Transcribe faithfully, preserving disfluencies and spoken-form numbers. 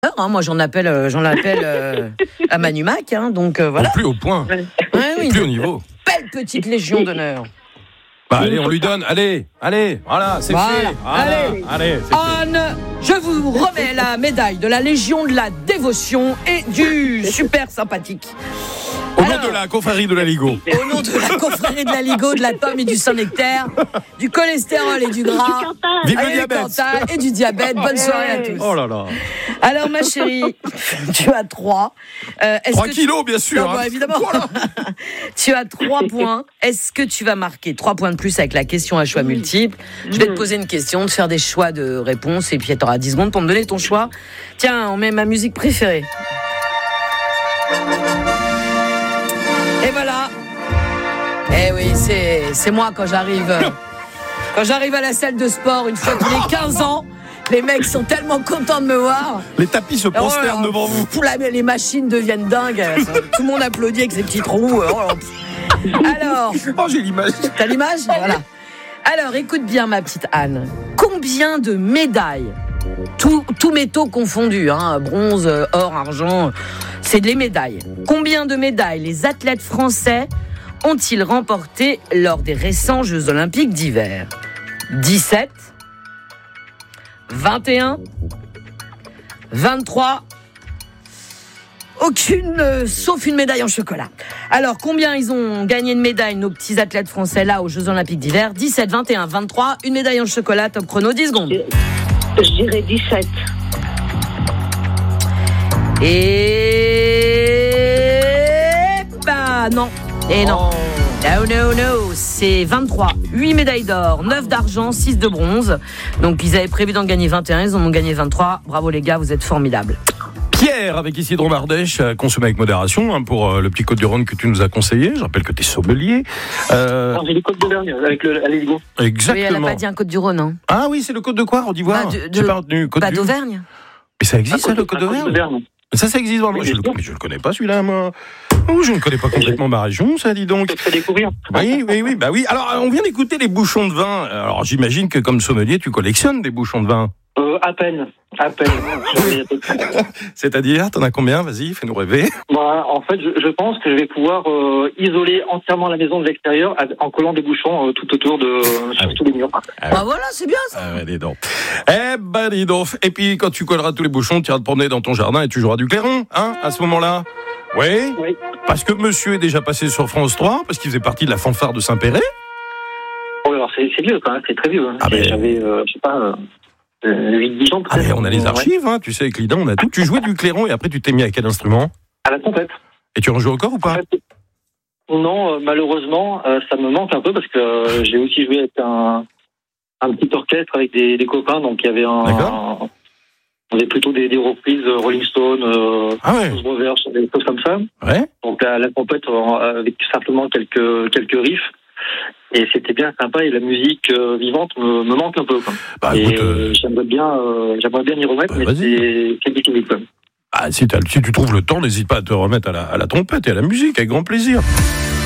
Hein, moi, j'en appelle, euh, j'en appelle euh, à Manu Mac, hein, donc euh, voilà. Au plus haut point, Ouais, oui, plus haut niveau. Belle petite légion d'honneur. Bah allez, on lui donne, allez, allez, voilà, c'est Voilà. fait. Voilà, Allez. allez, c'est fait. Anne, je vous remets la médaille de la Légion de la dévotion et du super sympathique. Au nom Alors, de la confrérie de la Ligo. au nom de la confrérie de la Ligo, de la pomme et du Saint-Nectaire, du cholestérol et du gras, Vive le et, diabète. Cantal et du diabète. Bonne soirée à tous. Oh là là. Alors, ma chérie, tu as trois. Euh, est-ce trois que kilos, tu... bien sûr. Non, bah, hein. évidemment. Voilà. Tu as trois points. Est-ce que tu vas marquer trois points de plus avec la question à choix multiples? Je vais te poser une question, te faire des choix de réponses et puis tu auras dix secondes pour me donner ton choix. Tiens, on met ma musique préférée. Et voilà. Eh oui, c'est, c'est moi quand j'arrive, quand j'arrive à la salle de sport une fois tous les quinze ans. Les mecs sont tellement contents de me voir. Les tapis se prosternent Oh là, devant vous. pff, la- les machines deviennent dingues. Tout le monde applaudit avec ses petites roues. Oh là, pff. Alors, Oh, j'ai l'image. t'as l'image? Voilà. Alors, écoute bien, ma petite Anne. Combien de médailles, tous tous métaux confondus, hein, bronze, or, argent, c'est des médailles. Combien de médailles les athlètes français ont-ils remporté lors des récents Jeux Olympiques d'hiver? dix-sept, vingt et un, vingt-trois, aucune, euh, sauf une médaille en chocolat. Alors, combien ils ont gagné de médailles, nos petits athlètes français, là, aux Jeux Olympiques d'hiver? dix-sept, vingt et un, vingt-trois, une médaille en chocolat, top chrono, dix secondes. Je dirais dix-sept. Et... bah non. Et non. No, no, no, c'est vingt-trois. huit médailles d'or, neuf d'argent, six de bronze. Donc, ils avaient prévu d'en gagner vingt et un, ils en ont gagné vingt-trois. Bravo les gars, vous êtes formidables. Pierre, avec Isidro Mardèche, à consommer avec modération, hein, pour euh, le petit Côte-du-Rhône que tu nous as conseillé. Je rappelle que tu es sommelier. Euh, Non, j'ai les côtes d'Auvergne avec le Allégo. Oui, exactement. elle n'a pas dit un Côte du Rhône, hein. Ah oui, c'est le Côte de quoi, Côte d'Ivoire? Bah, de- de- J'ai pas retenu. Côte Pas du- d'Auvergne. Mais ça existe, ça, le Côte Un côte d'Auvergne? d'Auvergne. Ça, ça existe vraiment. Oui, je, le, bien sûr. mais je le connais pas, celui-là, moi. Oh, je ne connais pas complètement ma région, ça, dis donc. Je te fais découvrir. Oui, oui, oui, bah oui. Alors, on vient d'écouter les bouchons de vin. Alors, j'imagine que comme sommelier, tu collectionnes des bouchons de vin. Euh, à peine. À peine. C'est-à-dire, t'en as combien? Vas-y, fais-nous rêver. Bah, en fait, je, je pense que je vais pouvoir euh, isoler entièrement la maison de l'extérieur avec- en collant des bouchons euh, tout autour de Ah sur oui. tous les murs. Bah voilà, c'est bien ça. Ah ouais, dis donc. Eh ben, dis donc. Et puis, quand tu colleras tous les bouchons, tu iras te promener dans ton jardin et tu joueras du clairon, hein, à ce moment-là. Oui. Oui. Parce que monsieur est déjà passé sur France trois, parce qu'il faisait partie de la fanfare de Saint-Péret. Oh, alors c'est c'est vieux quand même, c'est très vieux. hein. Ah, C'est- ben- J'avais, euh, je sais pas, euh, huit dix ans Ah, peut-être. mais on a les Ouais. archives, hein, tu sais, avec Lida, on a tout. Tu jouais du clairon et après, tu t'es mis à quel instrument? À la trompette. Et tu en joues encore ou pas? Non, euh, malheureusement, euh, ça me manque un peu parce que euh, j'ai aussi joué avec un, un petit orchestre avec des, des copains, donc il y avait un, D'accord. on avait plutôt des, des reprises euh, Rolling Stone, euh, Ah ouais. Blues Brothers, des choses comme ça. Ouais. Donc la, la trompette euh, avec simplement quelques quelques riffs. Et c'était bien sympa et la musique euh, vivante me, me manque un peu. Quoi. Bah, et écoute, euh, j'aimerais bien, euh, j'aimerais bien y remettre, bah, mais vas-y. c'est, c'est difficile. Quoi. Ah, si, t'as- si tu trouves le temps, n'hésite pas à te remettre à la, à la trompette et à la musique, avec grand plaisir.